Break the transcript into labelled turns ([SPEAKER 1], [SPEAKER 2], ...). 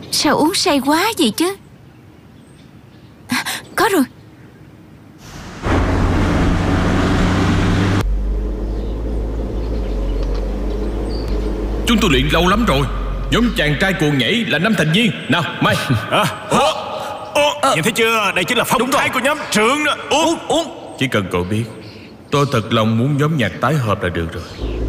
[SPEAKER 1] Sao uống say quá vậy chứ? Có rồi.
[SPEAKER 2] Chúng tôi luyện lâu lắm rồi. Nhóm chàng trai cuồng nhảy là 5 thành viên. Nào Mai.
[SPEAKER 3] Nhìn thấy chưa, đây chính là phong thái của nhóm trưởng đó. Uống.
[SPEAKER 2] Chỉ cần cậu biết, tôi thật lòng muốn nhóm nhạc tái hợp là được rồi.